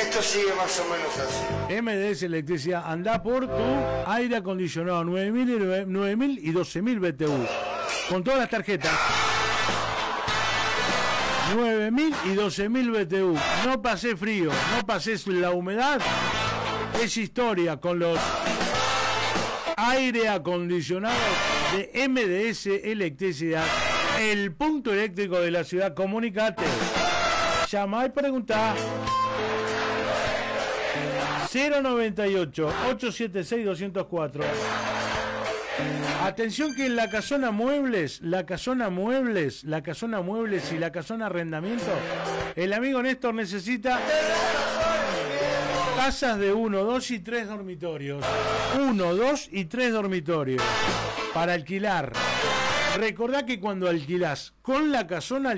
Esto sigue más o menos así. MDS Electricidad, anda por tu aire acondicionado 9.000 y 12.000 BTU. Con todas las tarjetas. 9.000 y 12.000 BTU. No pasé frío, no pases la humedad. Es historia con los aire acondicionados de MDS Electricidad. El punto eléctrico de la ciudad. Comunicate. Llama y pregunta. 098-876-204. Atención que en la casona muebles y la casona arrendamiento, el amigo Néstor necesita casas de 1, 2 y 3 dormitorios. 1, 2 y 3 dormitorios para alquilar. Recordá que cuando alquilás con la casona